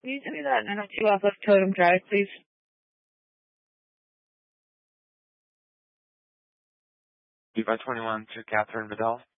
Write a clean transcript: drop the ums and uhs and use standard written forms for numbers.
Can you send me that 902 off of Totem Drive, please? 521 to Catherine Vidal.